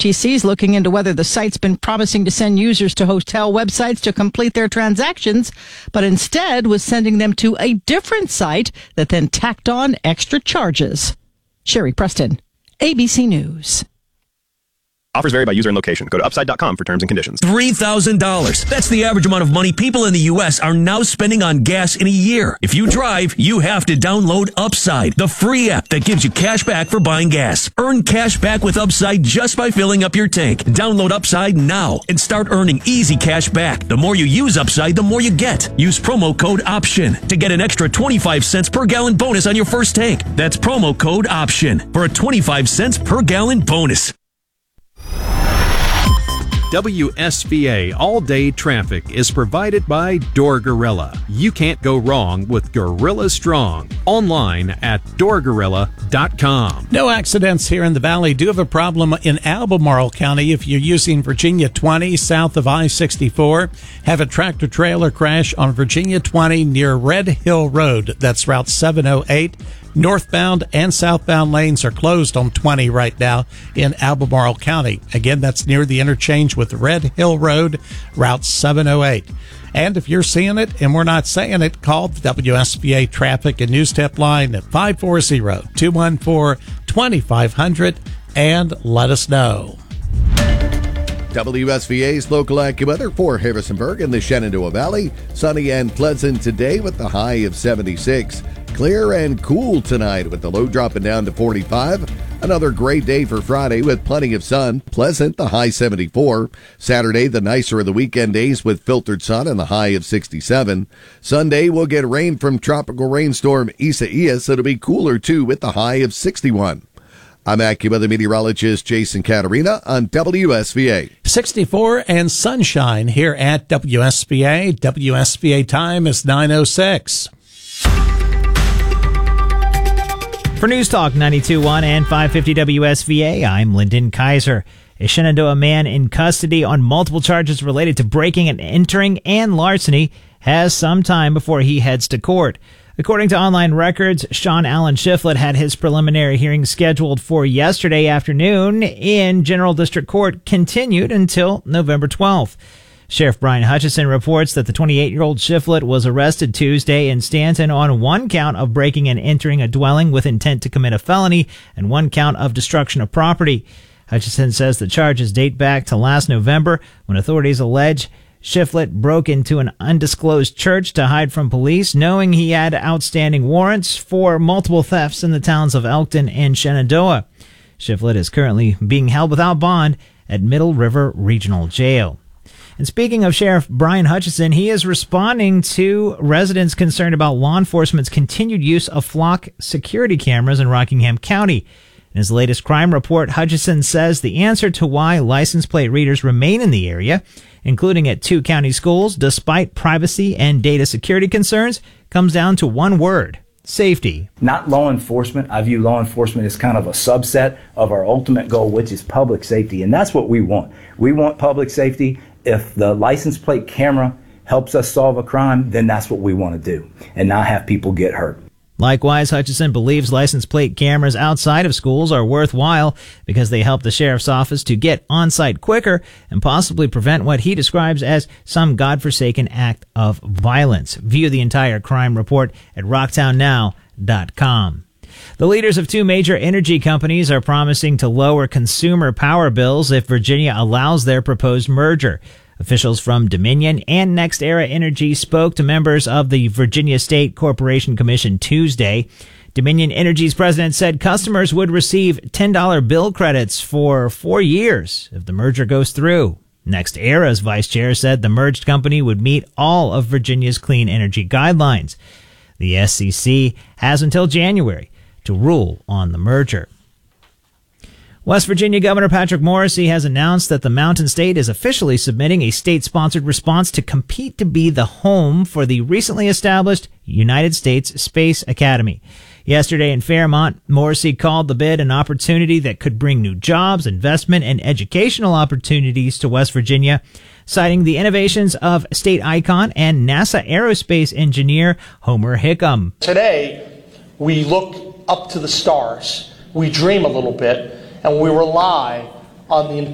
FTC is looking into whether the site's been promising to send users to hotel websites to complete their transactions, but instead was sending them to a different site that then tacked on extra charges. Sherry Preston, ABC News. Offers vary by user and location. Go to upside.com for terms and conditions. $3,000. That's the average amount of money people in the U.S. are now spending on gas in a year. If you drive, you have to download Upside, the free app that gives you cash back for buying gas. Earn cash back with Upside just by filling up your tank. Download Upside now and start earning easy cash back. The more you use Upside, the more you get. Use promo code OPTION to get an extra 25 cents per gallon bonus on your first tank. That's promo code OPTION for a 25 cents per gallon bonus. WSVA all-day traffic is provided by Door Gorilla. You can't go wrong with Gorilla Strong. Online at doorgorilla.com. No accidents here in the Valley. Do have a problem in Albemarle County if you're using Virginia 20 south of I-64. Have a tractor-trailer crash on Virginia 20 near Red Hill Road. That's Route 708. Northbound and southbound lanes are closed on 20 right now in Albemarle County. Again, that's near the interchange with Red Hill Road, Route 708. And if you're seeing it and we're not saying it, call the WSVA Traffic and News Tip line at 540-214-2500 and let us know. WSVA's local AccuWeather for Harrisonburg and the Shenandoah Valley. Sunny and pleasant today with the high of 76. Clear and cool tonight with the low dropping down to 45. Another great day for Friday with plenty of sun. Pleasant, the high 74. Saturday, the nicer of the weekend days with filtered sun and the high of 67. Sunday, we'll get rain from tropical rainstorm Isaias. It'll be cooler too with the high of 61. I'm AccuWeather meteorologist Jason Caterina on WSVA. 64 and sunshine here at WSVA. WSVA time is 9:06. For News Talk 92.1 and 550 WSVA, I'm Lyndon Kaiser. A Shenandoah man in custody on multiple charges related to breaking and entering and larceny has some time before he heads to court. According to online records, Sean Allen Shiflett had his preliminary hearing scheduled for yesterday afternoon in General District Court, continued until November 12th. Sheriff Brian Hutchison reports that the 28-year-old Shiflett was arrested Tuesday in Stanton on one count of breaking and entering a dwelling with intent to commit a felony and one count of destruction of property. Hutchison says the charges date back to last November when authorities allege Shiflett broke into an undisclosed church to hide from police, knowing he had outstanding warrants for multiple thefts in the towns of Elkton and Shenandoah. Shiflett is currently being held without bond at Middle River Regional Jail. And speaking of Sheriff Brian Hutchison, he is responding to residents concerned about law enforcement's continued use of flock security cameras in Rockingham County. In his latest crime report, Hutchison says the answer to why license plate readers remain in the area, including at 2 county schools, despite privacy and data security concerns, comes down to one word: safety. Not law enforcement. I view law enforcement as kind of a subset of our ultimate goal, which is public safety. And that's what we want. We want public safety. If the license plate camera helps us solve a crime, then that's what we want to do and not have people get hurt. Likewise, Hutchison believes license plate cameras outside of schools are worthwhile because they help the sheriff's office to get on site quicker and possibly prevent what he describes as some godforsaken act of violence. View the entire crime report at rocktownnow.com. The leaders of 2 major energy companies are promising to lower consumer power bills if Virginia allows their proposed merger. Officials from Dominion and NextEra Energy spoke to members of the Virginia State Corporation Commission Tuesday. Dominion Energy's president said customers would receive $10 bill credits for 4 years if the merger goes through. NextEra's vice chair said the merged company would meet all of Virginia's clean energy guidelines. The SEC has until January to rule on the merger. West Virginia Governor Patrick Morrisey has announced that the Mountain State is officially submitting a state-sponsored response to compete to be the home for the recently established United States Space Academy. Yesterday in Fairmont, Morrisey called the bid an opportunity that could bring new jobs, investment, and educational opportunities to West Virginia, citing the innovations of state icon and NASA aerospace engineer Homer Hickam. Today, we look up to the stars, we dream a little bit, and we rely on the